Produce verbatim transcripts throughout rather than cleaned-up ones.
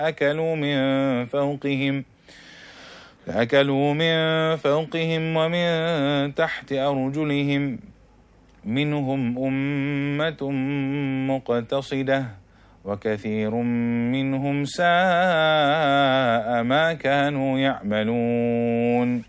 أكلوا من فوقهم أكلوا من فوقهم ومن تحت أرجلهم منهم أمة مقتصدة وكثير منهم ساء ما كانوا يعملون.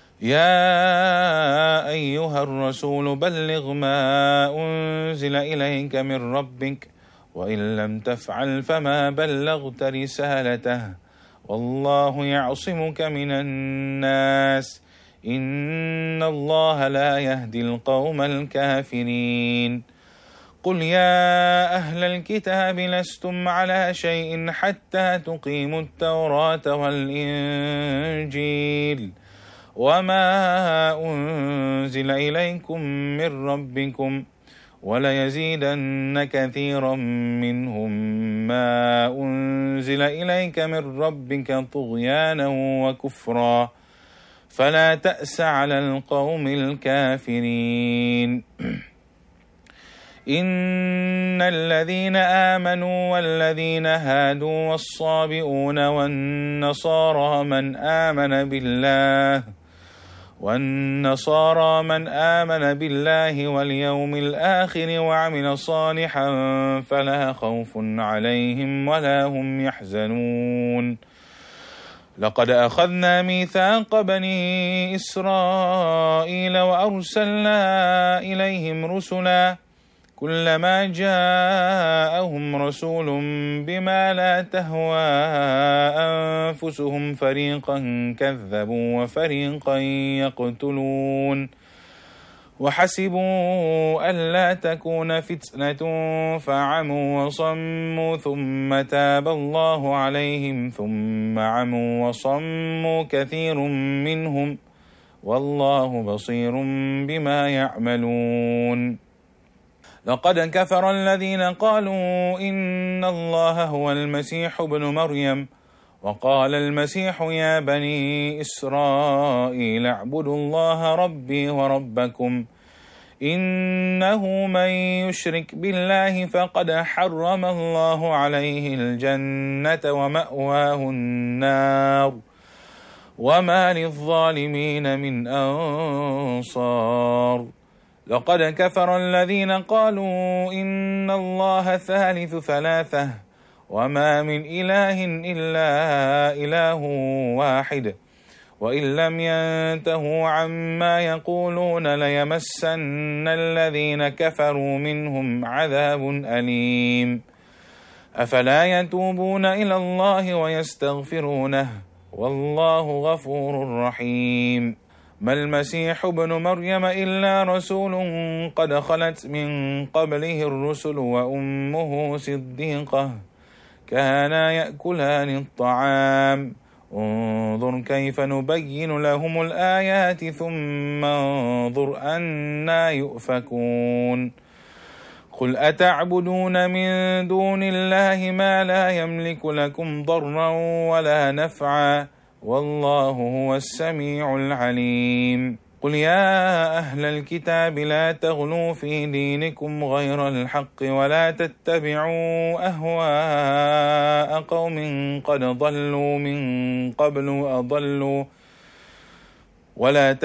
يا أيها الرسول بلغ ما أنزل إليك من ربك وإن لم تفعل فما بلغت رسالته والله يعصمك من الناس إن الله لا يهدي القوم الكافرين. قل يا أهل الكتاب لستم على شيء حتى تقيموا التوراة والإنجيل وما أنزل إليكم من ربكم وليزيدن كثيرا منهم ما أنزل إليك من ربك طغيانا وكفرا فلا تأس على القوم الكافرين. إن الذين آمنوا والذين هادوا والصابئون والنصارى من آمن بالله والنصارى من آمن بالله واليوم الآخر وعمل صالحا فلا خوف عليهم ولا هم يحزنون. لقد أخذنا ميثاق بني إسرائيل وأرسلنا إليهم رسلا كلما جاءهم رسول بما لا تهوى أنفسهم فريقا كذبوا وفريقا يقتلون وحسبوا ألا تكون فتنة فعموا وصموا ثم تاب الله عليهم ثم عموا وصموا كثير منهم والله بصير بما يعملون. لقد كفر الذين قالوا إن الله هو المسيح ابن مريم وقال المسيح يا بني إسرائيل اعبدوا الله ربي وربكم إنه من يشرك بالله فقد حرم الله عليه الجنة ومأواه النار وما للظالمين من أنصار. لقد كفر الذين قالوا إن الله ثالث ثلاثة وما من إله إلا إله واحد وإن لم ينتهوا عما يقولون ليمسن الذين كفروا منهم عذاب أليم. أفلا يتوبون إلى الله ويستغفرونه والله غفور رحيم. ما المسيح ابن مريم إلا رسول قد خلت من قبله الرسل وأمه صديقة كانا يأكلان الطعام انظر كيف نبين لهم الآيات ثم انظر أنى يؤفكون. قل أتعبدون من دون الله ما لا يملك لكم ضرا ولا نفعا والله هو السميع العليم. قل يا أهل الكتاب لا تغلوا في دينكم غير الحق ولا تتبعوا أهواء قوم قد ضلوا من قبل أضلوا ولا